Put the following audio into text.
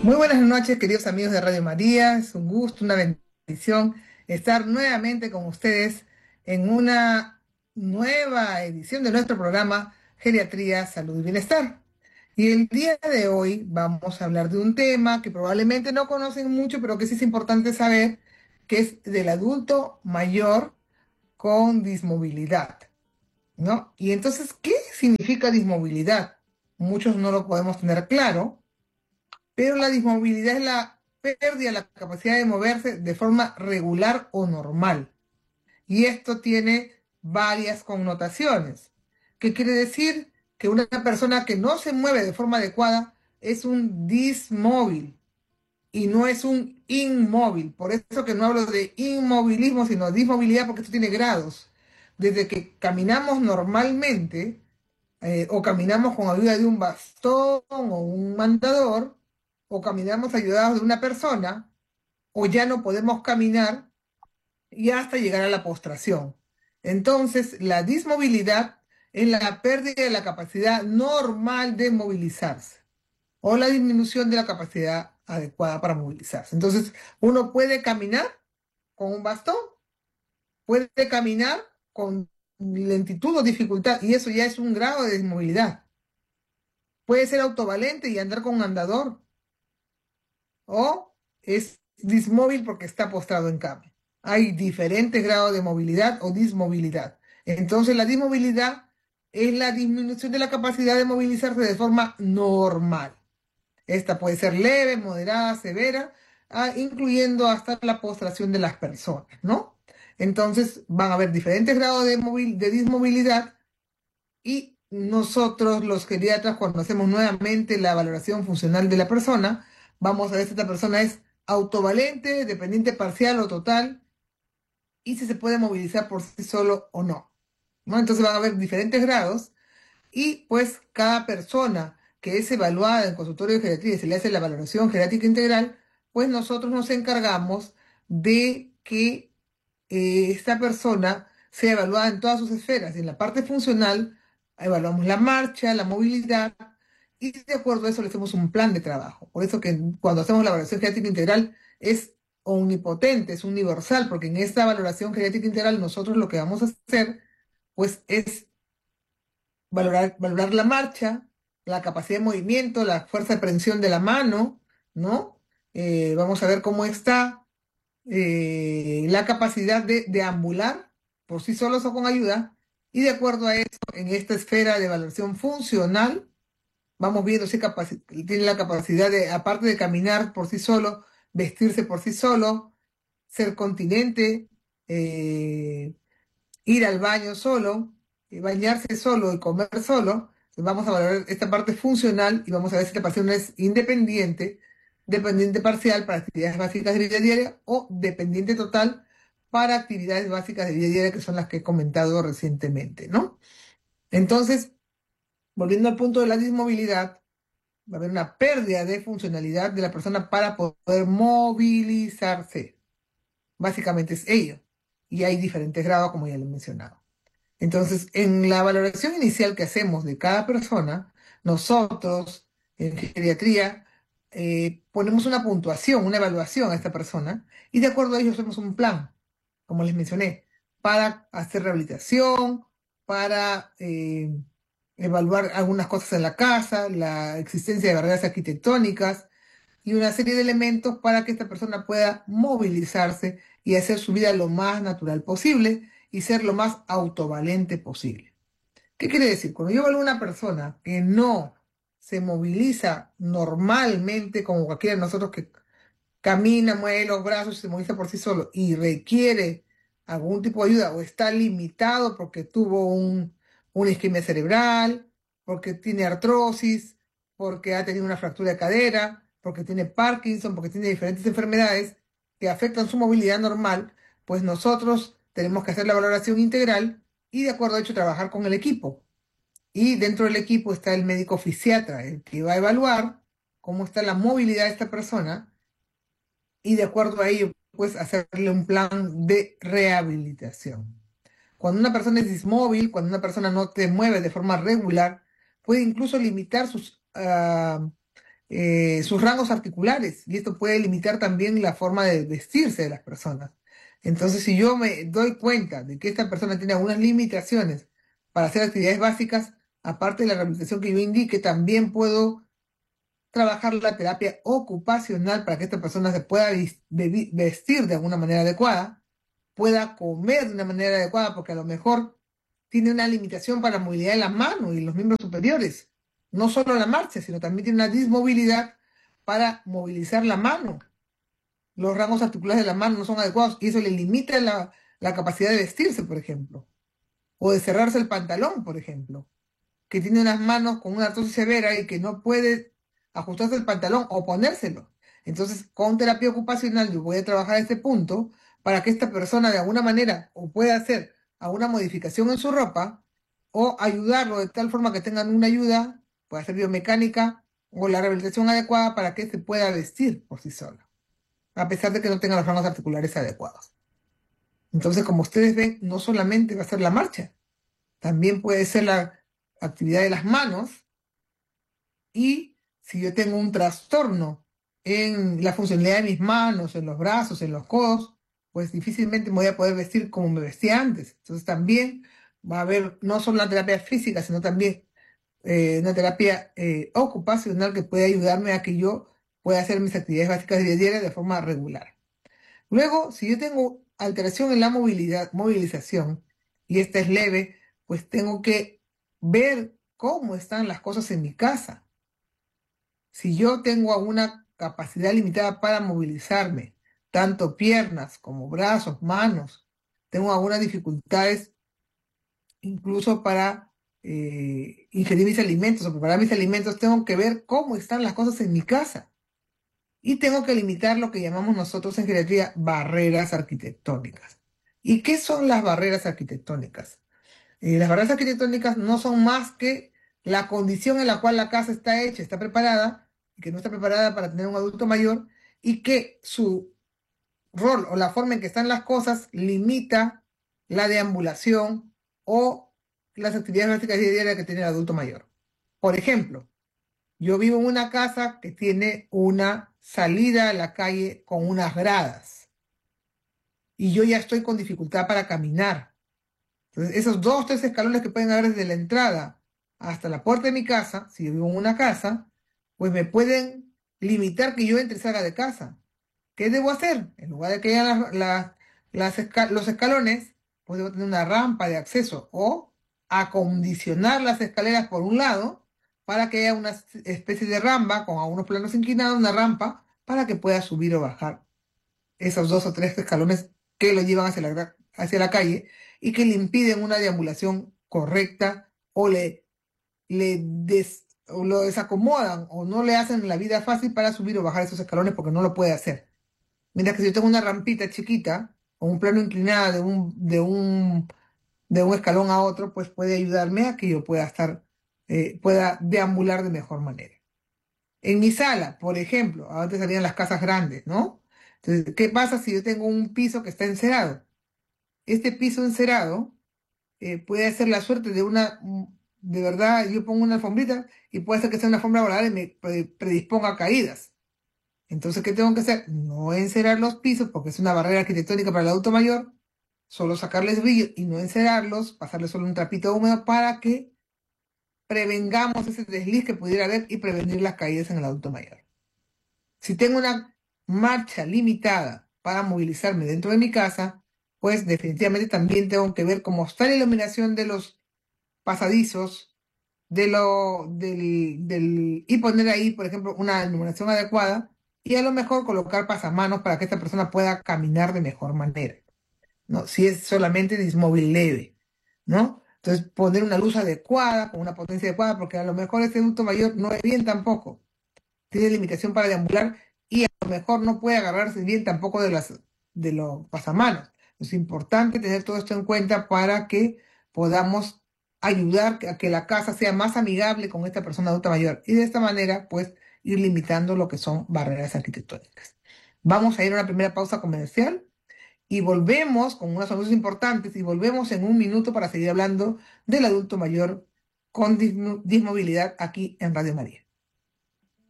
Muy buenas noches, queridos amigos de Radio María. Es un gusto, una bendición estar nuevamente con ustedes en una nueva edición de nuestro programa Geriatría, Salud y Bienestar. Y el día de hoy vamos a hablar de un tema que probablemente no conocen mucho, pero que sí es importante saber, que es del adulto mayor con dismovilidad, ¿no? Y entonces, ¿qué significa dismovilidad? Muchos no lo podemos tener claro, pero la dismovilidad es la pérdida de la capacidad de moverse de forma regular o normal. Y esto tiene varias connotaciones. ¿Qué quiere decir? Que una persona que no se mueve de forma adecuada es un dismóvil y no es un inmóvil. Por eso que no hablo de inmovilismo, sino dismovilidad, porque esto tiene grados. Desde que caminamos normalmente, o caminamos con ayuda de un bastón o un mandador, o caminamos ayudados de una persona, o ya no podemos caminar y hasta llegar a la postración. Entonces, la dismovilidad es la pérdida de la capacidad normal de movilizarse o la disminución de la capacidad adecuada para movilizarse. Entonces, uno puede caminar con un bastón, puede caminar con lentitud o dificultad, y eso ya es un grado de dismovilidad. Puede ser autovalente y andar con un andador, o es dismóvil porque está postrado en cama. Hay diferentes grados de movilidad o dismovilidad. Entonces, la dismovilidad es la disminución de la capacidad de movilizarse de forma normal. Esta puede ser leve, moderada, severa, incluyendo hasta la postración de las personas, ¿no? Entonces, van a haber diferentes grados de dismovilidad, y nosotros, los geriatras, cuando hacemos nuevamente la valoración funcional de la persona, vamos a ver si esta persona es autovalente, dependiente parcial o total, y si se puede movilizar por sí solo o no, ¿no? Entonces van a haber diferentes grados, y pues cada persona que es evaluada en consultorio de geriatría y se le hace la valoración geriátrica integral, pues nosotros nos encargamos de que esta persona sea evaluada en todas sus esferas. En la parte funcional, evaluamos la marcha, la movilidad, y de acuerdo a eso le hacemos un plan de trabajo. Por eso que cuando hacemos la valoración geriátrica integral es omnipotente, es universal, porque en esta valoración geriátrica integral nosotros lo que vamos a hacer, pues, es valorar la marcha, la capacidad de movimiento, la fuerza de prensión de la mano, ¿no? Vamos a ver cómo está la capacidad de deambular por sí solos o con ayuda, y de acuerdo a eso, en esta esfera de evaluación funcional, vamos viendo si tiene la capacidad de, aparte de caminar por sí solo, vestirse por sí solo, ser continente, eh, ir al baño solo, bañarse solo y comer solo. Vamos a valorar esta parte funcional y vamos a ver si la persona es independiente, dependiente parcial para actividades básicas de vida diaria o dependiente total para actividades básicas de vida diaria, que son las que he comentado recientemente, ¿no? Entonces, volviendo al punto de la dismovilidad, va a haber una pérdida de funcionalidad de la persona para poder movilizarse. Básicamente es ello. Y hay diferentes grados, como ya lo he mencionado. Entonces, en la valoración inicial que hacemos de cada persona, nosotros en geriatría ponemos una puntuación, una evaluación a esta persona, y de acuerdo a ello hacemos un plan, como les mencioné, para hacer rehabilitación, para evaluar algunas cosas en la casa, la existencia de barreras arquitectónicas y una serie de elementos para que esta persona pueda movilizarse y hacer su vida lo más natural posible y ser lo más autovalente posible. ¿Qué quiere decir? Cuando yo evalúo a una persona que no se moviliza normalmente, como cualquiera de nosotros que camina, mueve los brazos y se moviliza por sí solo y requiere algún tipo de ayuda, o está limitado porque tuvo una isquemia cerebral, porque tiene artrosis, porque ha tenido una fractura de cadera, porque tiene Parkinson, porque tiene diferentes enfermedades que afectan su movilidad normal, pues nosotros tenemos que hacer la valoración integral y de acuerdo a ello trabajar con el equipo. Y dentro del equipo está el médico fisiatra, el que va a evaluar cómo está la movilidad de esta persona, y de acuerdo a ello, pues hacerle un plan de rehabilitación. Cuando una persona es dismóvil, cuando una persona no se mueve de forma regular, puede incluso limitar sus sus rangos articulares y esto puede limitar también la forma de vestirse de las personas. Entonces, si yo me doy cuenta de que esta persona tiene algunas limitaciones para hacer actividades básicas, aparte de la rehabilitación que yo indique, también puedo trabajar la terapia ocupacional para que esta persona se pueda vestir de alguna manera adecuada, pueda comer de una manera adecuada, porque a lo mejor tiene una limitación para la movilidad de las manos y los miembros superiores. No solo la marcha, sino también tiene una dismovilidad para movilizar la mano. Los rangos articulares de la mano no son adecuados y eso le limita la capacidad de vestirse, por ejemplo, o de cerrarse el pantalón, por ejemplo, que tiene unas manos con una artrosis severa y que no puede ajustarse el pantalón o ponérselo. Entonces, con terapia ocupacional yo voy a trabajar este punto para que esta persona de alguna manera o pueda hacer alguna modificación en su ropa o ayudarlo de tal forma que tengan una ayuda, puede ser biomecánica o la rehabilitación adecuada para que se pueda vestir por sí solo, a pesar de que no tenga los rangos articulares adecuados. Entonces, como ustedes ven, no solamente va a ser la marcha, también puede ser la actividad de las manos y si yo tengo un trastorno en la funcionalidad de mis manos, en los brazos, en los codos, pues difícilmente me voy a poder vestir como me vestía antes. Entonces también va a haber no solo una terapia física, sino también una terapia ocupacional que puede ayudarme a que yo pueda hacer mis actividades básicas diarias de forma regular. Luego, si yo tengo alteración en la movilización, y esta es leve, pues tengo que ver cómo están las cosas en mi casa. Si yo tengo alguna capacidad limitada para movilizarme, tanto piernas como brazos, manos, tengo algunas dificultades incluso para ingerir mis alimentos o preparar mis alimentos, tengo que ver cómo están las cosas en mi casa. Y tengo que limitar lo que llamamos nosotros en geriatría barreras arquitectónicas. ¿Y qué son las barreras arquitectónicas? Las barreras arquitectónicas no son más que la condición en la cual la casa está hecha, está preparada, y que no está preparada para tener un adulto mayor, y que su rol o la forma en que están las cosas limita la deambulación o las actividades básicas diarias que tiene el adulto mayor. Por ejemplo, yo vivo en una casa que tiene una salida a la calle con unas gradas y yo ya estoy con dificultad para caminar. Entonces, esos dos, tres escalones que pueden haber desde la entrada hasta la puerta de mi casa, si yo vivo en una casa, pues me pueden limitar que yo entre y salga de casa. ¿Qué debo hacer? En lugar de que haya los escalones, pues debo tener una rampa de acceso o acondicionar las escaleras por un lado para que haya una especie de rampa con algunos planos inclinados, una rampa para que pueda subir o bajar esos dos o tres escalones que lo llevan hacia la calle y que le impiden una deambulación correcta o o lo desacomodan o no le hacen la vida fácil para subir o bajar esos escalones porque no lo puede hacer. Mientras que si yo tengo una rampita chiquita o un plano inclinado de un escalón a otro, pues puede ayudarme a que yo pueda deambular de mejor manera. En mi sala, por ejemplo, antes habían las casas grandes, ¿no? Entonces, ¿qué pasa si yo tengo un piso que está encerado? Este piso encerado puede ser la suerte de verdad, yo pongo una alfombrita y puede ser que sea una alfombra voladora y me predisponga a caídas. Entonces, ¿qué tengo que hacer? No encerar los pisos porque es una barrera arquitectónica para el adulto mayor, solo sacarles brillo y no encerarlos, pasarles solo un trapito húmedo para que prevengamos ese desliz que pudiera haber y prevenir las caídas en el adulto mayor. Si tengo una marcha limitada para movilizarme dentro de mi casa, pues definitivamente también tengo que ver cómo está la iluminación de los pasadizos, y poner ahí, por ejemplo, una iluminación adecuada y a lo mejor colocar pasamanos para que esta persona pueda caminar de mejor manera, ¿no? Si es solamente dismóvil leve, ¿no? Entonces, poner una luz adecuada, con una potencia adecuada, porque a lo mejor este adulto mayor no es bien tampoco, tiene limitación para deambular y a lo mejor no puede agarrarse bien tampoco de los pasamanos. Es importante tener todo esto en cuenta para que podamos ayudar a que la casa sea más amigable con esta persona adulta mayor y de esta manera, pues, ir limitando lo que son barreras arquitectónicas. Vamos a ir a una primera pausa comercial y volvemos con unos anuncios importantes y volvemos en un minuto para seguir hablando del adulto mayor con dismovilidad aquí en Radio María.